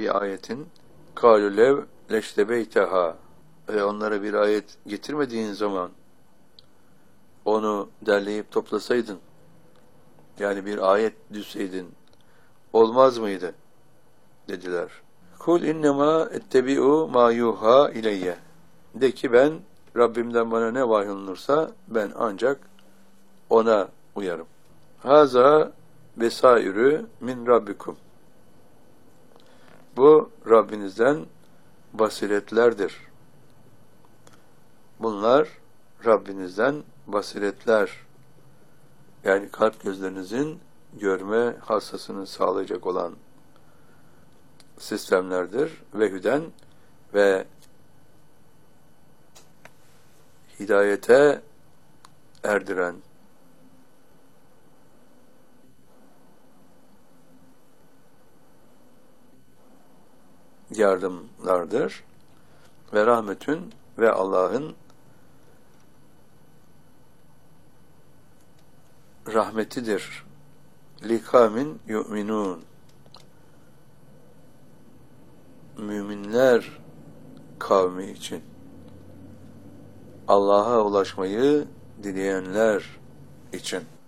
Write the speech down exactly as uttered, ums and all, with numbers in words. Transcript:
bir ayetin kâlü lev leştebeyteha, ve onlara bir ayet getirmediğin zaman onu derleyip toplasaydın, yani bir ayet düşseydin, olmaz mıydı? Dediler. Kul innema ettebi'u ma yuha ileyye. De ki ben, Rabbimden bana ne vahyolunursa ben ancak ona uyarım. Haza besairü min rabbikum. Bu Rabbinizden basiretlerdir. Bunlar Rabbinizden basiretler. Yani kalp gözlerinizin görme hassasını sağlayacak olan sistemlerdir. Ve hüden ve hidayete erdiren, yardımlardır. Ve rahmetün ve Allah'ın rahmetidir. Likamin yu'minun. Müminler kavmi için. Allah'a ulaşmayı dileyenler için.